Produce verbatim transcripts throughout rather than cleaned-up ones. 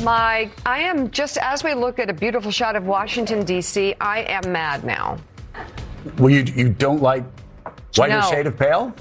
My, I am just, as we look at a beautiful shot of Washington, D C, I am mad now. Well, you, you don't like Whiter No. Shade of Pale?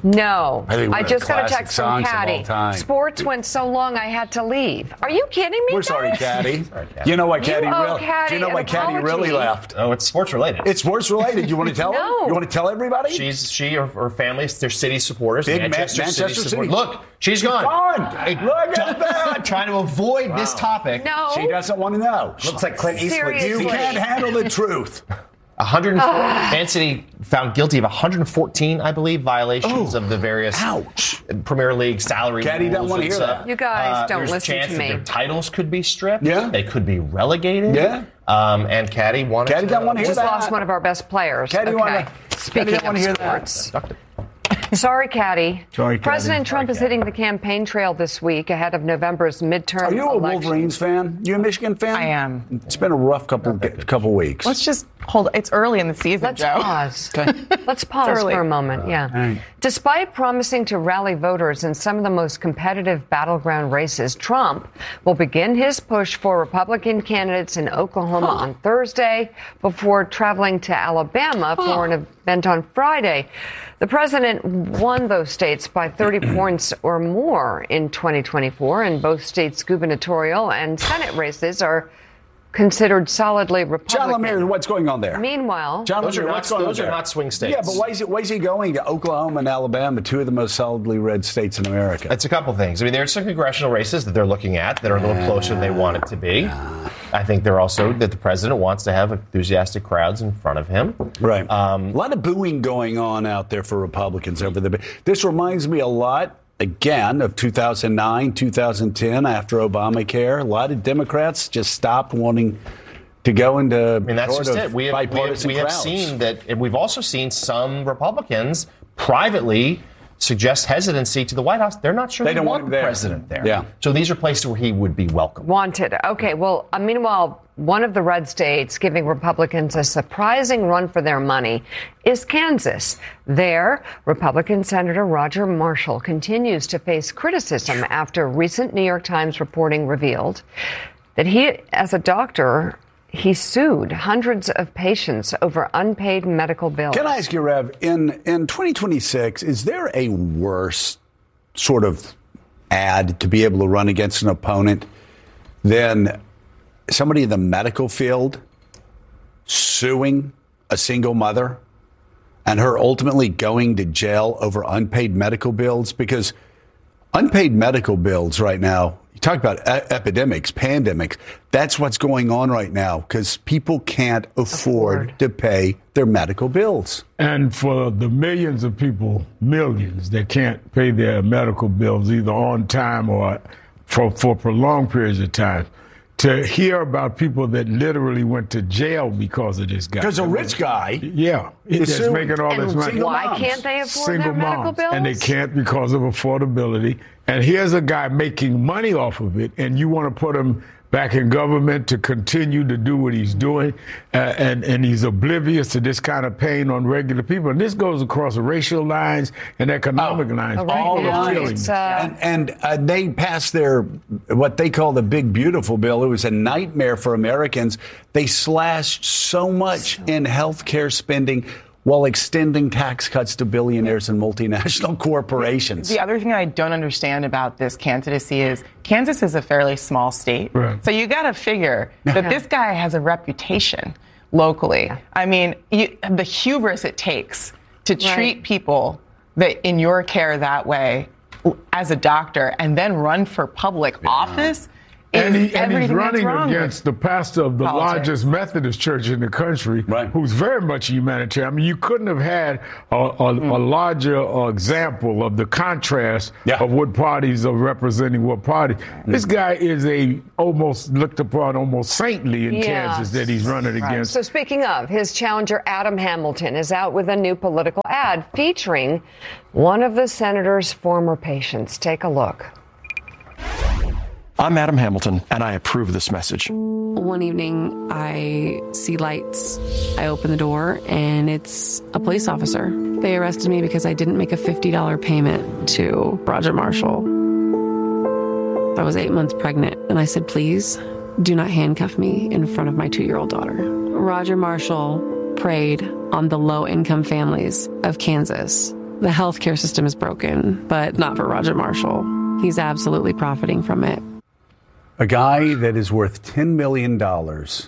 No. I think one I of the just got a classic text from songs of Caddy. all time. Sports went so long I had to leave. Are you kidding me, We're guys? sorry, Caddy. Sorry, Caddy. You know why You Caddy owe really? Caddy Do you know an why Caddy really apology. left? Oh, it's sports related. It's sports related. You want to tell No. her? You want to tell everybody? She's she or her family. They're City supporters. Big Ma- Manchester, Manchester City, City. supporters. Look, she's gone. Gone. I- Look at that. Trying to avoid this topic. No. She doesn't want to know. Looks like Clint Eastwood. Seriously. You can't handle the truth. one hundred four Man City found guilty of one hundred fourteen, I believe, violations Oh, of the various ouch. Premier League salary Caddy rules doesn't wanna and hear stuff. that. You guys Uh, don't there's listen a chance to that me. their titles could be stripped. Yeah. They could be relegated. Yeah. Um, and Caddy wanted Caddy to doesn't want to hear Just that. lost one of our best players. Caddy okay. wanna- Speaking Caddy doesn't of wanna hear that. sports. Sorry, Caddy. Sorry, Caddy. President Trump Sorry, is hitting the campaign trail this week ahead of November's midterm Are you a election. Wolverines fan? You a Michigan fan? I am. It's been a rough couple couple weeks. Let's just hold. It's early in the season, Let's Joe. pause. Let's pause early. for a moment. Yeah. right. Despite promising to rally voters in some of the most competitive battleground races, Trump will begin his push for Republican candidates in Oklahoma on Thursday before traveling to Alabama for an event on Friday. The president won those states by thirty points or more in twenty twenty-four, and both states' gubernatorial and Senate races are considered solidly Republican. John Lemire, what's going on there? Meanwhile, John Those are Lemire, not- what's going those on are there? not swing states. Yeah, but why is, he, why is he going to Oklahoma and Alabama, two of the most solidly red states in America? It's a couple things. I mean, there's some congressional races that they're looking at that are a little closer than they want it to be. I think they're also that the president wants to have enthusiastic crowds in front of him. Right. Um, a lot of booing going on out there for Republicans over the. This reminds me a lot, again, of two thousand nine, two thousand ten, after Obamacare. A lot of Democrats just stopped wanting to go into I mean, that's sort just of it. We have, we have, bipartisan we have crowds. seen that, and we've also seen some Republicans privately suggest hesitancy to the White House. They're not sure They they, don't want want the him there. president there. Yeah. So these are places where he would be welcome. wanted. Okay, well, uh, meanwhile, one of the red states giving Republicans a surprising run for their money is Kansas. There, Republican Senator Roger Marshall continues to face criticism after recent New York Times reporting revealed that he, as a doctor, he sued hundreds of patients over unpaid medical bills. Can I ask you, Rev, in, in twenty twenty-six, is there a worse sort of ad to be able to run against an opponent than somebody in the medical field suing a single mother and her ultimately going to jail over unpaid medical bills? Because unpaid medical bills right now, you talk about e- epidemics, pandemics, that's what's going on right now because people can't afford, Afford. to pay their medical bills. And for the millions of people, millions that can't pay their medical bills either on time or for, for prolonged periods of time, to hear about people that literally went to jail because of this guy. Because a rich guy, Yeah, is it's suing- making all and this money. single why moms. can't they afford Single their medical moms, bills? and they can't because of affordability. And here's a guy making money off of it, and you want to put him back in government to continue to do what he's doing, uh, and, and he's oblivious to this kind of pain on regular people. And this goes across racial lines and economic Oh, lines. But right all now, the feelings. it's, uh, and, and uh, they passed their, what they call the big beautiful bill. It was a nightmare for Americans. They slashed so much in health care spending while extending tax cuts to billionaires and multinational corporations. The other thing I don't understand about this candidacy is Kansas is a fairly small state. Right. So you got to figure that this guy has a reputation locally. I mean, you, the hubris it takes to treat Right. people that in your care that way as a doctor and then run for public office. And, is he, and he's everything that's running wrong with against the pastor of the politics. largest Methodist church in the country, Right. who's very much a humanitarian. I mean, you couldn't have had a, a, a larger uh, example of the contrast Yeah. of what parties are representing what party. This guy is a almost looked upon almost saintly in Yes. Kansas that he's running against. So speaking of, his challenger Adam Hamilton is out with a new political ad featuring one of the senator's former patients. Take a look. I'm Adam Hamilton, and I approve this message. One evening, I see lights. I open the door, and it's a police officer. They arrested me because I didn't make a fifty dollars payment to Roger Marshall. I was eight months pregnant, and I said, please do not handcuff me in front of my two-year-old daughter. Roger Marshall preyed on the low-income families of Kansas. The healthcare system is broken, but not for Roger Marshall. He's absolutely profiting from it. A guy that is worth ten million dollars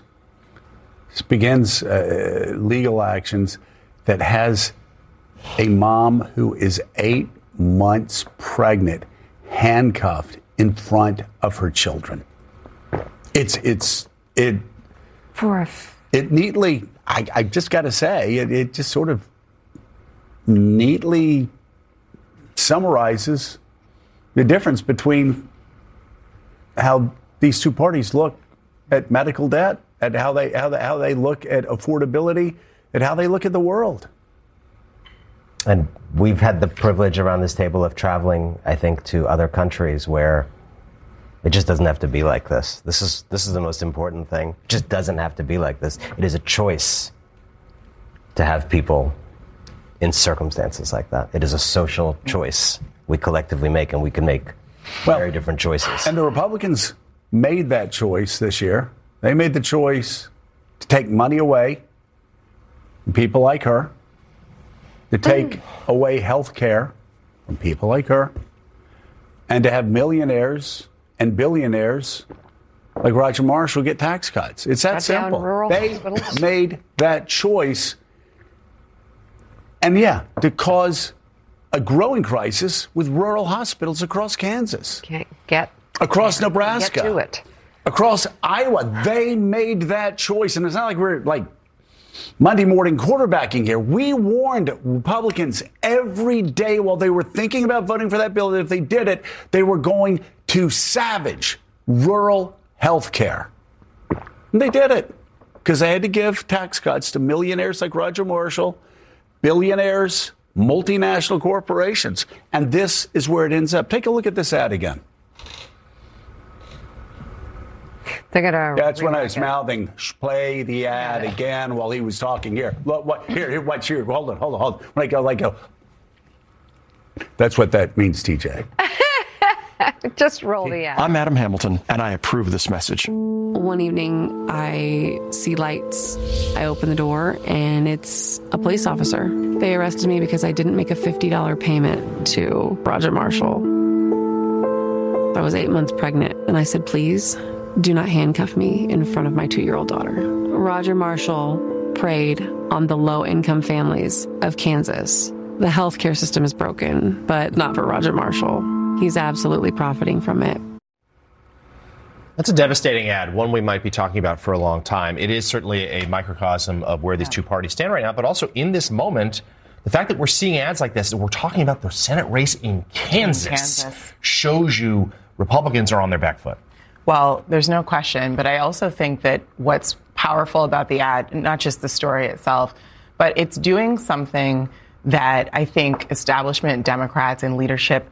begins uh, legal actions that has a mom who is eight months pregnant, handcuffed in front of her children. It's, it's, it, For a f- it neatly, I, I just got to say, it, it just sort of neatly summarizes the difference between how these two parties look at medical debt, at how they how they, how they look at affordability, and how they look at the world. And we've had the privilege around this table of traveling, I think, to other countries where it just doesn't have to be like this. This is this is the most important thing. It just doesn't have to be like this. It is a choice to have people in circumstances like that. It is a social choice we collectively make, and we can make Well, very different choices. And the Republicans made that choice this year. They made the choice to take money away from people like her, to take away health care from people like her, and to have millionaires and billionaires like Roger Marshall get tax cuts. It's that Shut down simple. rural They hospitals. made that choice. And yeah, to cause a growing crisis with rural hospitals across Kansas, Can't get across can't Nebraska, Get to it. across Iowa. They made that choice. And it's not like we're like Monday morning quarterbacking here. We warned Republicans every day while they were thinking about voting for that bill that if they did it, they were going to savage rural health care. And they did it because they had to give tax cuts to millionaires like Roger Marshall, billionaires, multinational corporations. And this is where it ends up. Take a look at this ad again. They're gonna That's when I remake was it. mouthing, "Shh, play the ad again," while he was talking. Here, look, what? Here, here, what's here? Hold on, hold on, hold on. When I go, like, go. That's what that means, T J. Just roll the ad. I'm Adam Hamilton, and I approve this message. One evening, I see lights. I open the door, and it's a police officer. They arrested me because I didn't make a fifty dollars payment to Roger Marshall. I was eight months pregnant, and I said, please do not handcuff me in front of my two-year-old daughter. Roger Marshall preyed on the low-income families of Kansas. The healthcare system is broken, but not for Roger Marshall. He's absolutely profiting from it. That's a devastating ad, one we might be talking about for a long time. It is certainly a microcosm of where these two parties stand right now, but also in this moment, the fact that we're seeing ads like this, that we're talking about the Senate race in Kansas, Kansas. shows you Republicans are on their back foot. Well, there's no question, but I also think that what's powerful about the ad, not just the story itself, but it's doing something that I think establishment Democrats and leadership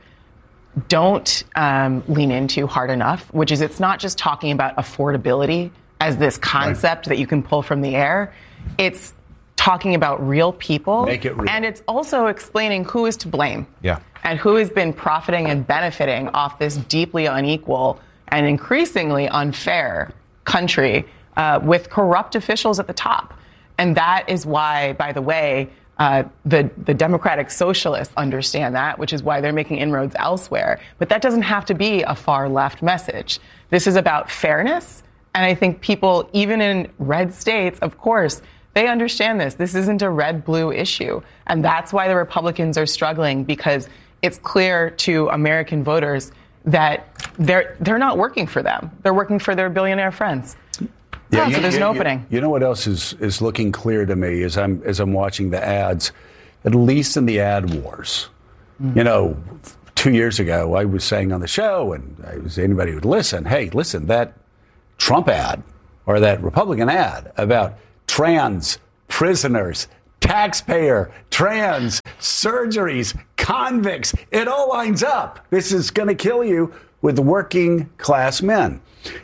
don't um, lean into hard enough, which is it's not just talking about affordability as this concept that you can pull from the air. It's talking about real people. Make it real. And it's also explaining who is to blame. Yeah. And who has been profiting and benefiting off this deeply unequal and increasingly unfair country uh, with corrupt officials at the top. And that is why, by the way, uh, the, the Democratic Socialists understand that, which is why they're making inroads elsewhere. But that doesn't have to be a far left message. This is about fairness. And I think people, even in red states, of course, they understand this. This isn't a red-blue issue. And that's why the Republicans are struggling, because it's clear to American voters that they're they're not working for them. They're working for their billionaire friends. Yeah, so there's you, no you- opening. You know what else is, is looking clear to me as I'm as I'm watching the ads, at least in the ad wars. Mm-hmm. You know, two years ago I was saying on the show, and I was anybody who would listen, hey, listen, that Trump ad or that Republican ad about trans prisoners, taxpayer, trans, surgeries, convicts, it all lines up. This is going to kill you with working class men.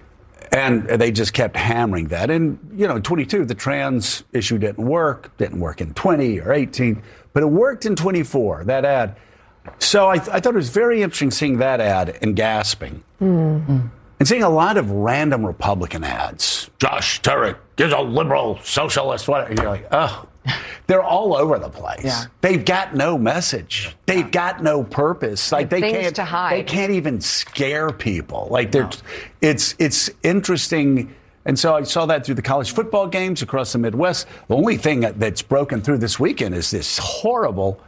And they just kept hammering that. And, you know, in twenty-two, the trans issue didn't work, didn't work in twenty or eighteen, but it worked in twenty-four, that ad. So I, th- I thought it was very interesting seeing that ad and gasping. Mm-hmm. And seeing a lot of random Republican ads. Josh Turek is a liberal, socialist, whatever. You're like, oh. They're all over the place. Yeah. They've got no message. They've got no purpose. Like they things can't. to hide. They can't even scare people. Like they're. No. It's it's interesting. And so I saw that through the college football games across the Midwest. The only thing that's broken through this weekend is this horrible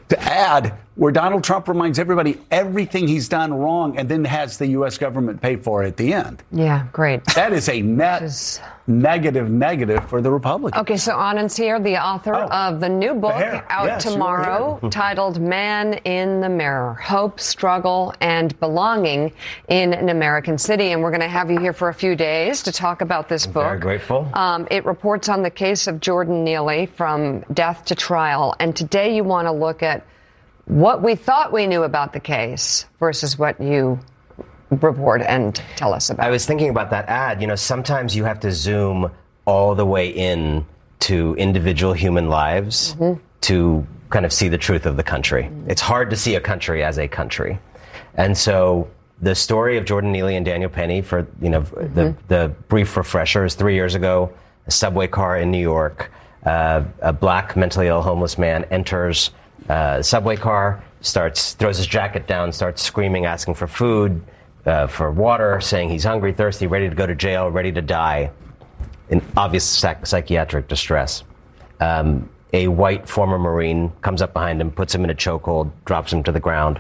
ad where Donald Trump reminds everybody everything he's done wrong and then has the U S government pay for it at the end. Yeah, great. That is a net Just... negative, negative for the Republicans. Okay, so Anand's here, the author oh, of the new book out yes, tomorrow titled Man in the Mirror, Hope, Struggle, and Belonging in an American City. And we're going to have you here for a few days to talk about this I'm book. Very grateful. Um, it reports on the case of Jordan Neely from death to trial. And today you want to look at what we thought we knew about the case versus what you report and tell us about. I was thinking about that ad. You know, sometimes you have to zoom all the way in to individual human lives mm-hmm. to kind of see the truth of the country. Mm-hmm. It's hard to see a country as a country. And so the story of Jordan Neely and Daniel Penny, for, you know, mm-hmm. the, the brief refresher, is three years ago, a subway car in New York, uh, a black mentally ill homeless man enters Uh, the subway car, starts, throws his jacket down, starts screaming, asking for food, uh, for water, saying he's hungry, thirsty, ready to go to jail, ready to die, in obvious psych- psychiatric distress. Um, a white former Marine comes up behind him, puts him in a chokehold, drops him to the ground.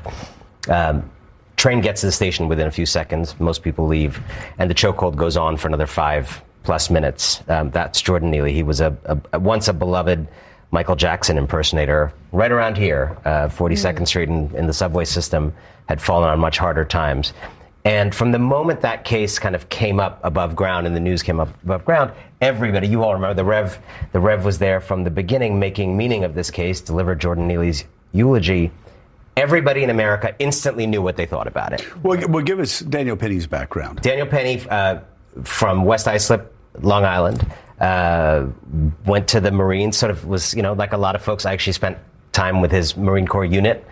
Um, train gets to the station within a few seconds. Most people leave, and the chokehold goes on for another five plus minutes. Um, that's Jordan Neely. He was a, a, a once a beloved Michael Jackson impersonator right around here, uh, forty-second Street in, in the subway system, had fallen on much harder times. And from the moment that case kind of came up above ground and the news came up above ground, everybody, you all remember, the Rev, the Rev was there from the beginning making meaning of this case, delivered Jordan Neely's eulogy. Everybody in America instantly knew what they thought about it. Well, well give us Daniel Penny's background. Daniel Penny uh, from West Islip, Long Island. Uh, went to the Marines, sort of was, you know, like a lot of folks, I actually spent time with his Marine Corps unit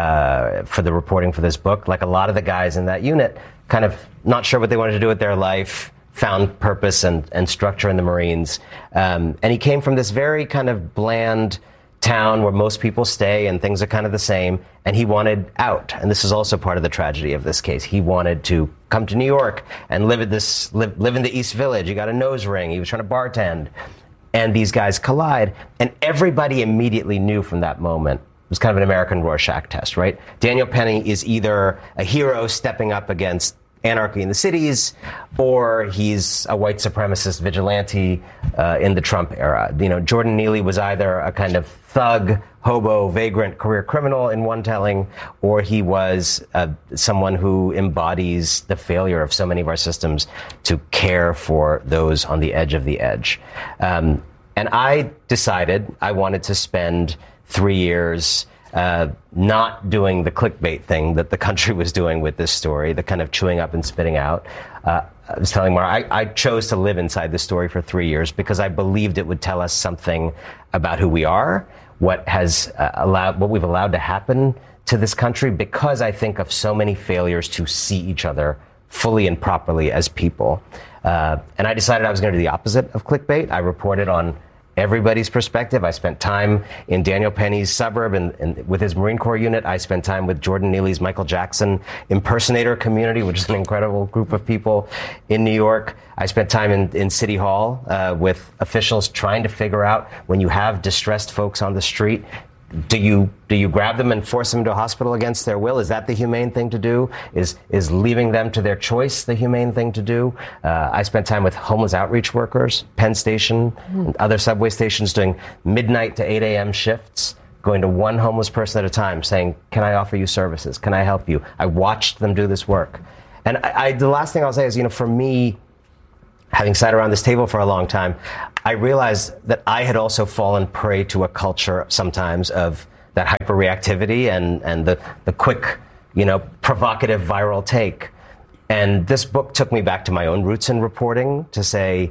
uh, for the reporting for this book. Like a lot of the guys in that unit, kind of not sure what they wanted to do with their life, found purpose and, and structure in the Marines. Um, and he came from this very kind of bland town where most people stay and things are kind of the same, and he wanted out. And this is also part of the tragedy of this case. He wanted to come to New York and live at this live, live in the East Village. He got a nose ring. He was trying to bartend. And these guys collide, and everybody immediately knew from that moment. It was kind of an American Rorschach test, right? Daniel Penny is either a hero stepping up against anarchy in the cities, or he's a white supremacist vigilante uh, in the Trump era. You know, Jordan Neely was either a kind of thug, hobo, vagrant, career criminal in one telling, or he was uh, someone who embodies the failure of so many of our systems to care for those on the edge of the edge. Um, and I decided I wanted to spend three years Uh, not doing the clickbait thing that the country was doing with this story, the kind of chewing up and spitting out. Uh, I was telling Mara, I, I chose to live inside this story for three years because I believed it would tell us something about who we are, what has uh, allowed, what we've allowed to happen to this country, because I think of so many failures to see each other fully and properly as people. Uh, and I decided I was going to do the opposite of clickbait. I reported on everybody's perspective. I spent time in Daniel Penny's suburb and, and with his Marine Corps unit. I spent time with Jordan Neely's Michael Jackson impersonator community, which is an incredible group of people in New York. I spent time in, in City Hall uh, with officials trying to figure out, when you have distressed folks on the street, do you do you grab them and force them to a hospital against their will? Is that the humane thing to do? Is is leaving them to their choice the humane thing to do? Uh, I spent time with homeless outreach workers, Penn Station, mm. and other subway stations, doing midnight to eight a.m. shifts, going to one homeless person at a time, saying, "Can I offer you services? Can I help you?" I watched them do this work. And I, I, the last thing I'll say is, you know, for me, having sat around this table for a long time, I realized that I had also fallen prey to a culture sometimes of that hyperreactivity and, and the, the quick, you know, provocative viral take. And this book took me back to my own roots in reporting to say,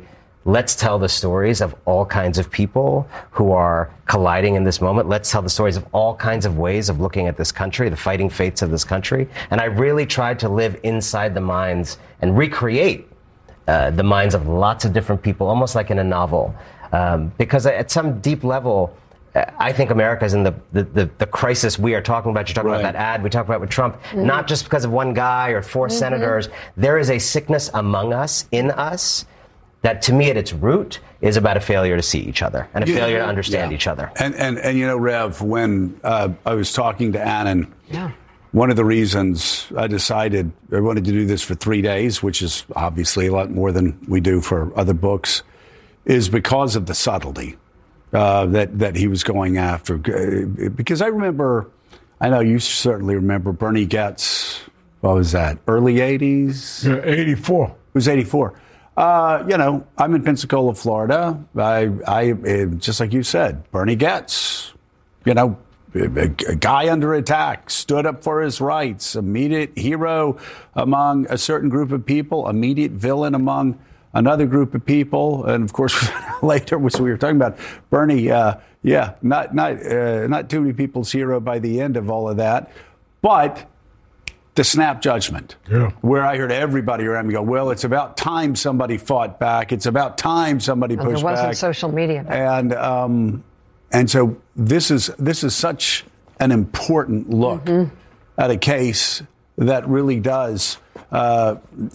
let's tell the stories of all kinds of people who are colliding in this moment. Let's tell the stories of all kinds of ways of looking at this country, the fighting fates of this country. And I really tried to live inside the minds and recreate uh, the minds of lots of different people, almost like in a novel. Um, because at some deep level, I think America is in the, the, the, the crisis we are talking about. You're talking right. about that ad we talked about with Trump, mm-hmm. not just because of one guy or four mm-hmm. senators. There is a sickness among us, in us, that to me at its root is about a failure to see each other and a yeah, failure to understand yeah. each other. And, and, and, you know, Rev, when uh, I was talking to Annan, yeah. one of the reasons I decided I wanted to do this for three days, which is obviously a lot more than we do for other books, is because of the subtlety. Uh, that, that he was going after. Because I remember, I know you certainly remember Bernie Goetz, what was that, early eighties? Yeah, eighty-four. It was eighty-four. Uh, you know, I'm in Pensacola, Florida. I, I, just like you said, Bernie Goetz, you know, a, a guy under attack, stood up for his rights, immediate hero among a certain group of people, immediate villain among another group of people, and of course later, which we were talking about, Bernie. Uh, yeah, not not uh, not too many people's hero by the end of all of that, but the snap judgment, yeah. where I heard everybody around me go, "Well, it's about time somebody fought back. It's about time somebody well, pushed back." There wasn't social media, and um, and so this is this is such an important look mm-hmm. at a case that really does. Uh,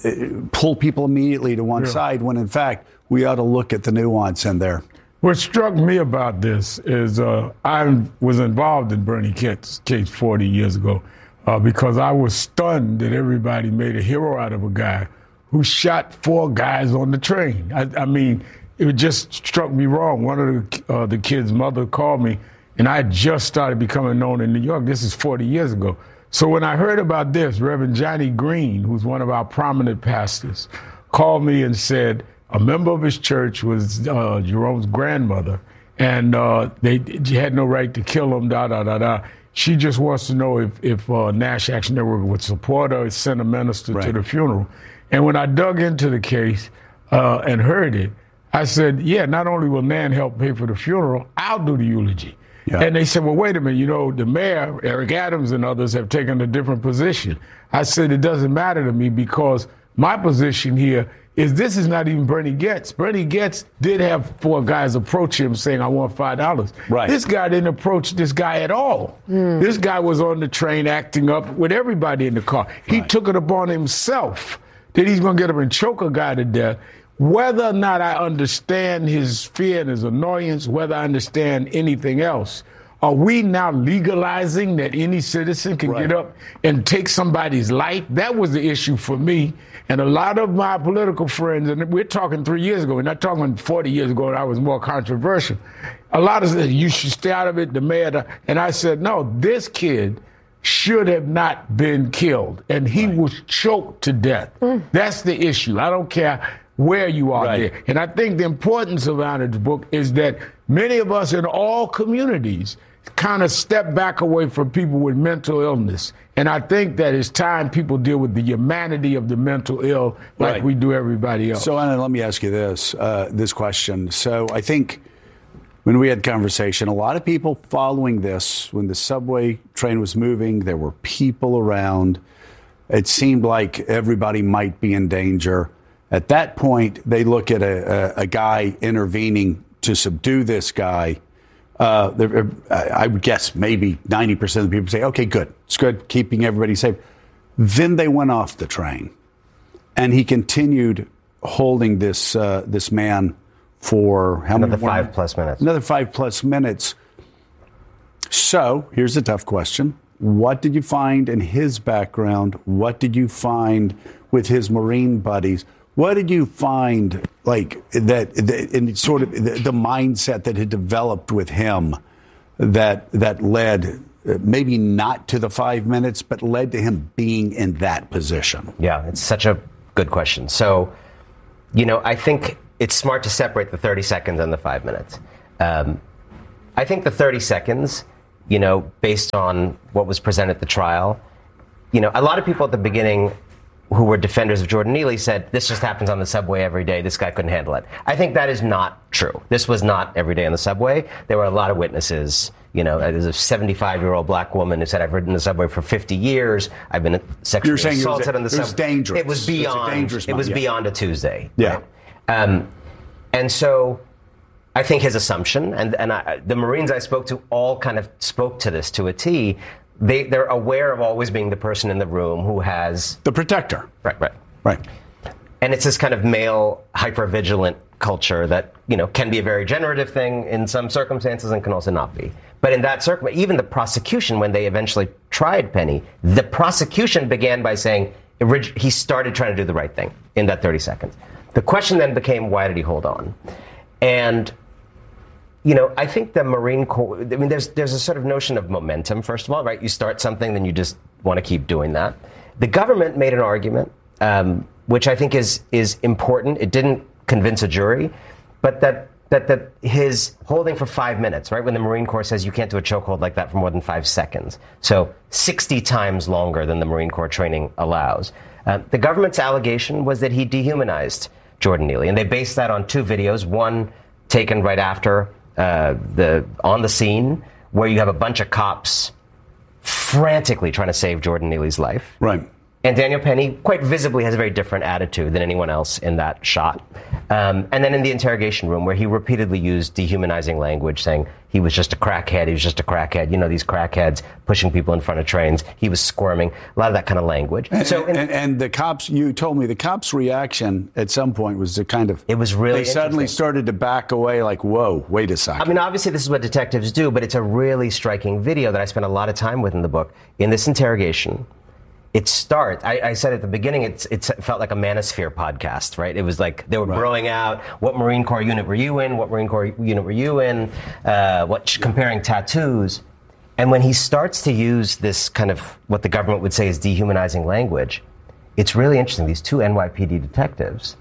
pull people immediately to one yeah. side when, in fact, we ought to look at the nuance in there. What struck me about this is uh, I was involved in Bernie Goetz's case forty years ago uh, because I was stunned that everybody made a hero out of a guy who shot four guys on the train. I, I mean, it just struck me wrong. One of the, uh, the kids' mother called me, and I had just started becoming known in New York. This is forty years ago. So when I heard about this, Reverend Johnny Green, who's one of our prominent pastors, called me and said a member of his church was uh, Jerome's grandmother, and uh, they, they had no right to kill him, da, da, da, da. She just wants to know if, if uh, Nash Action Network would support her, send a minister right. to the funeral. And when I dug into the case uh, and heard it, I said, yeah, not only will Nan help pay for the funeral, I'll do the eulogy. Yeah. And they said, well, wait a minute, you know, the mayor, Eric Adams, and others have taken a different position. I said, it doesn't matter to me because my position here is this is not even Bernie Goetz. Bernie Goetz did have four guys approach him saying, I want five dollars. Right. This guy didn't approach this guy at all. Mm. This guy was on the train acting up with everybody in the car. He right. took it upon himself that he's going to get up and choke a guy to death. Whether or not I understand his fear and his annoyance, whether I understand anything else, are we now legalizing that any citizen can right. get up and take somebody's life? That was the issue for me. And a lot of my political friends, and we're talking three years ago, we're not talking forty years ago, and I was more controversial. A lot of them said, you should stay out of it, the mayor. And I said, no, this kid should have not been killed. And he right. was choked to death. Mm. That's the issue. I don't care where you are right. there. And I think the importance of Annan's book is that many of us in all communities kind of step back away from people with mental illness. And I think that it's time people deal with the humanity of the mental ill like right. we do everybody else. So, Anna, let me ask you this, uh, this question. So I think when we had conversation, a lot of people following this, when the subway train was moving, there were people around. It seemed like everybody might be in danger. At that point, they look at a, a, a guy intervening to subdue this guy. Uh, there, I would guess maybe ninety percent of the people say, okay, good. It's good, keeping everybody safe. Then they went off the train. And he continued holding this uh, this man for how another many five more? plus minutes. Another five plus minutes. So here's a tough question. What did you find in his background? What did you find with his Marine buddies? What did you find, like, that, that in sort of the, the mindset that had developed with him that that led maybe not to the five minutes, but led to him being in that position? Yeah, it's such a good question. So, you know, I think it's smart to separate the thirty seconds and the five minutes. Um, I think the thirty seconds, you know, based on what was presented at the trial, you know, a lot of people at the beginning who were defenders of Jordan Neely said, this just happens on the subway every day. This guy couldn't handle it. I think that is not true. This was not every day on the subway. There were a lot of witnesses. You know, there's a seventy-five-year-old black woman who said, I've ridden the subway for fifty years. I've been sexually You're saying assaulted it was, on the it was subway. dangerous. It was beyond, it was, a dangerous it was yeah. beyond a Tuesday. Yeah. Right? Um, and so I think his assumption, and, and I, the Marines I spoke to all kind of spoke to this to a T. They, they're aware of always being the person in the room who has... The protector. Right, right. Right. And it's this kind of male hypervigilant culture that, you know, can be a very generative thing in some circumstances and can also not be. But in that circumstance, even the prosecution, when they eventually tried Penny, the prosecution began by saying he started trying to do the right thing in that thirty seconds. The question then became, why did he hold on? And, you know, I think the Marine Corps, I mean, there's there's a sort of notion of momentum, first of all, right? You start something, then you just want to keep doing that. The government made an argument, um, which I think is is important. It didn't convince a jury, but that that that his holding for five minutes, right? When the Marine Corps says you can't do a chokehold like that for more than five seconds, so sixty times longer than the Marine Corps training allows. Uh, the government's allegation was that he dehumanized Jordan Neely, and they based that on two videos. One taken right after uh, the on the scene, where you have a bunch of cops frantically trying to save Jordan Neely's life. Right. And Daniel Penny quite visibly has a very different attitude than anyone else in that shot. Um, and then in the interrogation room, where he repeatedly used dehumanizing language, saying he was just a crackhead, he was just a crackhead, you know, these crackheads pushing people in front of trains, he was squirming, a lot of that kind of language. And, so, in, and, and the cops, you told me the cops' reaction at some point was to kind of... It was really They suddenly started to back away like, whoa, wait a second. I mean, obviously this is what detectives do, but it's a really striking video that I spent a lot of time with in the book. In this interrogation, it starts, I, I said at the beginning, it's, it's, it felt like a Manosphere podcast, right? It was like they were right. broing out, what Marine Corps unit were you in? What Marine Corps unit were you in? Uh, what, comparing tattoos. And when he starts to use this kind of, what the government would say is dehumanizing language, it's really interesting. These two N Y P D detectives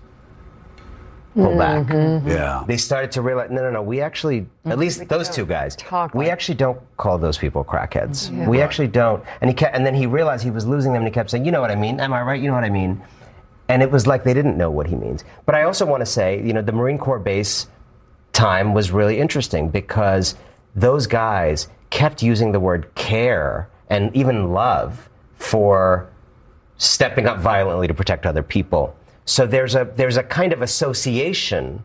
pull back. Mm-hmm. Yeah. They started to realize, no, no, no, we actually, at least those two guys, we actually don't call those people crackheads. Yeah. We actually don't. And he kept, and then he realized he was losing them, and he kept saying, you know what I mean? Am I right? You know what I mean? And it was like they didn't know what he means. But I also want to say, you know, the Marine Corps base time was really interesting because those guys kept using the word care and even love for stepping up violently to protect other people. So there's a there's a kind of association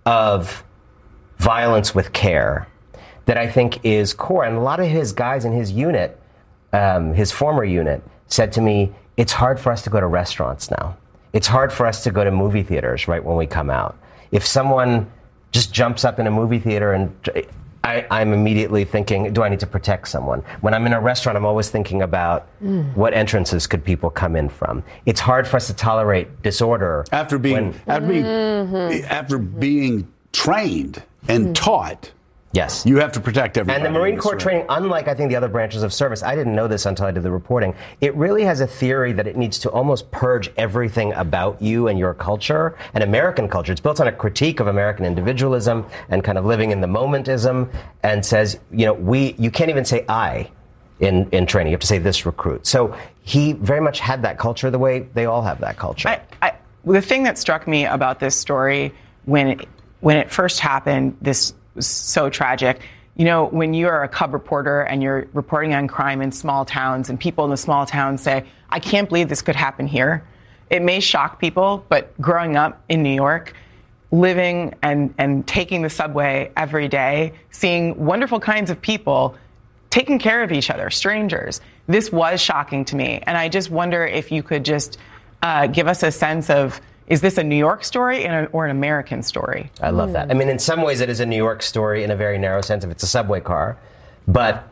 of violence with care that I think is core. And a lot of his guys in his unit, um, his former unit, said to me, it's hard for us to go to restaurants now. It's hard for us to go to movie theaters right when we come out. If someone just jumps up in a movie theater and... I, I'm immediately thinking, do I need to protect someone? When I'm in a restaurant, I'm always thinking about mm. what entrances could people come in from. It's hard for us to tolerate disorder. After being, when, after, being mm-hmm. after being trained and mm. taught. Yes. You have to protect everybody. And the Marine Corps training, unlike I think the other branches of service, I didn't know this until I did the reporting, it really has a theory that it needs to almost purge everything about you and your culture and American culture. It's built on a critique of American individualism and kind of living in the momentism, and says, you know, we, you can't even say I in, in training. You have to say this recruit. So he very much had that culture the way they all have that culture. I, I, the thing that struck me about this story when it, when it first happened, this was so tragic. You know, when you're a cub reporter and you're reporting on crime in small towns and people in the small towns say, I can't believe this could happen here. It may shock people, but growing up in New York, living and, and taking the subway every day, seeing wonderful kinds of people taking care of each other, strangers, this was shocking to me. And I just wonder if you could just uh, give us a sense of, is this a New York story or an American story? I love that. I mean, in some ways it is a New York story in a very narrow sense if it's a subway car. But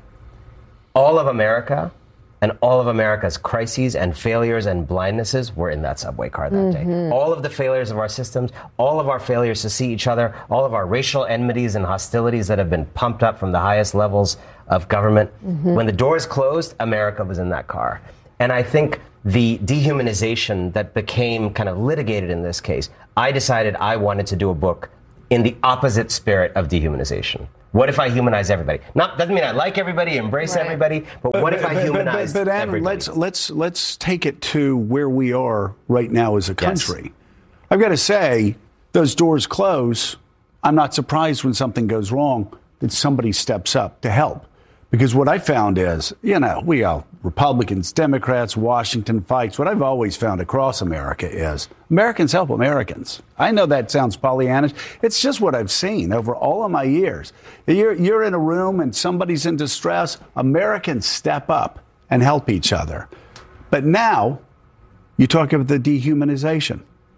all of America and all of America's crises and failures and blindnesses were in that subway car that mm-hmm. day. All of the failures of our systems, all of our failures to see each other, all of our racial enmities and hostilities that have been pumped up from the highest levels of government. Mm-hmm. When the doors closed, America was in that car. And I think the dehumanization that became kind of litigated in this case, I decided I wanted to do a book in the opposite spirit of dehumanization. What if I humanize everybody? Not doesn't mean I like everybody, embrace Right. everybody, but what if I But- but- humanize but, but, Adam, everybody? let's let's let's take it to where we are right now as a country. I've got to say, those doors close. I'm not surprised when something goes wrong that somebody steps up to help. Because what I found is, you know, we all, Republicans, Democrats, Washington fights. What I've always found across America is Americans help Americans. I know that sounds Pollyannish. It's just what I've seen over all of my years. You're, you're in a room and somebody's in distress. Americans step up and help each other. But now you talk of the dehumanization.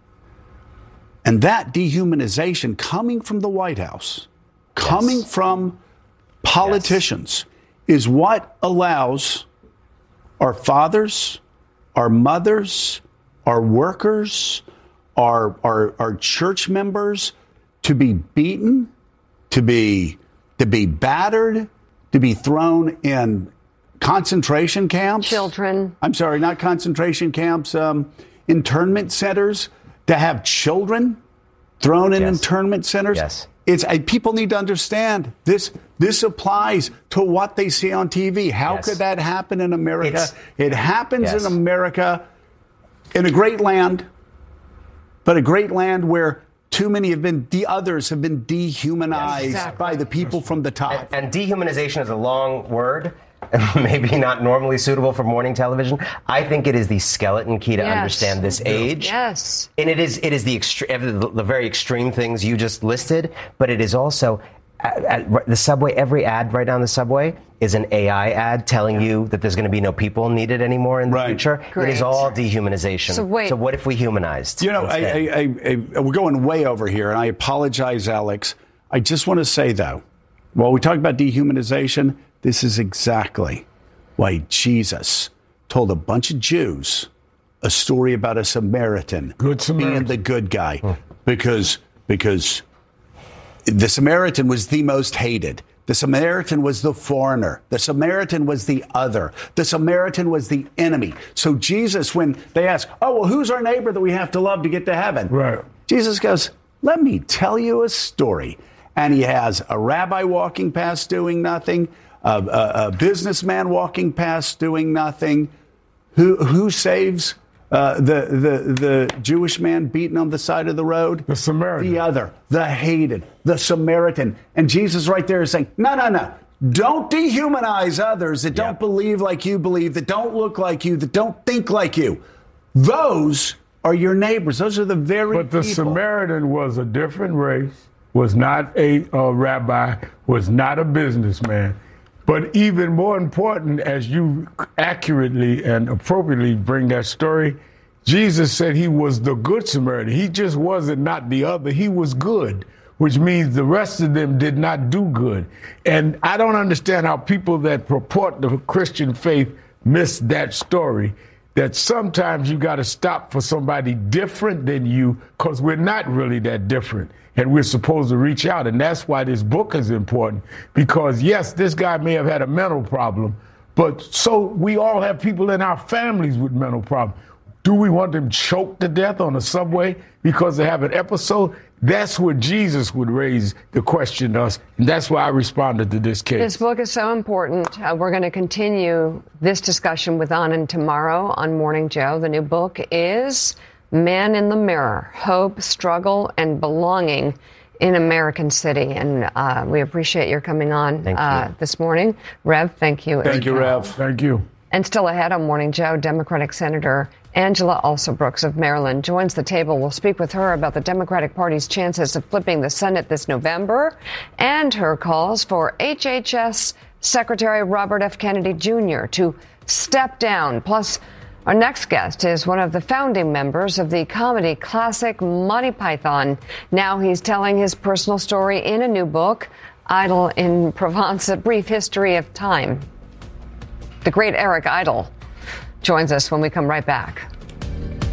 And that dehumanization coming from the White House, coming Yes. from politicians, is what allows our fathers, our mothers, our workers, our, our, our church members to be beaten, to be, to be battered, to be thrown in concentration camps. Children. I'm sorry, not concentration camps, um, internment centers, to have children thrown in Yes. internment centers. Yes. It's I, people need to understand this. This applies to what they see on T V. How Yes. could that happen in America? It's- it happens Yes. in America, in a great land, but a great land where too many have been, the others have been dehumanized Exactly. by the people from the top. And dehumanization is a long word, maybe not normally suitable for morning television. I think it is the skeleton key to Yes. understand this age. Yes. And it is it is the, extre- the the very extreme things you just listed, but it is also at, at the subway. Every ad right now on the subway is an A I ad telling you that there's going to be no people needed anymore in the Right. future. Great. It is all dehumanization. So wait. So what if we humanized? You know, I, instead? I, I, I, we're going way over here, and I apologize, Alex. I just want to say, though, while we talk about dehumanization, this is exactly why Jesus told a bunch of Jews a story about a Samaritan, Good Samaritan. being the good guy, because because the Samaritan was the most hated. The Samaritan was the foreigner. The Samaritan was the other. The Samaritan was the enemy. So Jesus, when they ask, oh, well, who's our neighbor that we have to love to get to heaven? Right. Jesus goes, let me tell you a story. And he has a rabbi walking past doing nothing, a, a, a businessman walking past doing nothing. Who, who saves uh, the, the, the Jewish man beaten on the side of the road? The Samaritan. The other, the hated, the Samaritan. And Jesus right there is saying, no, no, no. Don't dehumanize others that don't Yep. believe like you believe, that don't look like you, that don't think like you. Those are your neighbors. Those are the very But the people. Samaritan was a different race, was not a uh, rabbi, was not a businessman. But even more important, as you accurately and appropriately bring that story, Jesus said he was the good Samaritan. He just wasn't not the other. He was good, which means the rest of them did not do good. And I don't understand how people that purport the Christian faith miss that story. That sometimes you got to stop for somebody different than you, because we're not really that different. And we're supposed to reach out. And that's why this book is important. Because, yes, this guy may have had a mental problem, but so we all have people in our families with mental problems. Do we want them choked to death on the subway because they have an episode? That's where Jesus would raise the question to us. And that's why I responded to this case. This book is so important. Uh, we're going to continue this discussion with Anand tomorrow on Morning Joe. The new book is Man in the Mirror, Hope, Struggle, and Belonging in American City. And uh, we appreciate your coming on Thank uh, you. this morning. Rev, thank you. Thank you, Rev. Thank you. And still ahead on Morning Joe, Democratic Senator Angela Alsobrooks of Maryland joins the table. We'll speak with her about the Democratic Party's chances of flipping the Senate this November and her calls for H H S Secretary Robert F. Kennedy Junior to step down. Plus, our next guest is one of the founding members of the comedy classic Monty Python. Now he's telling his personal story in a new book, Idle in Provence, A Brief History of Time. The great Eric Idle joins us when we come right back.